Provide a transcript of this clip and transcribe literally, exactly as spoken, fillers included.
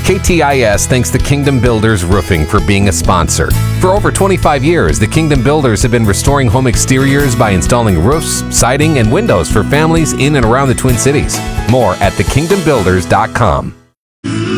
K T I S thanks the Kingdom Builders Roofing for being a sponsor. For over twenty-five years, the Kingdom Builders have been restoring home exteriors by installing roofs, siding, and windows for families in and around the Twin Cities. More at the kingdom builders dot com.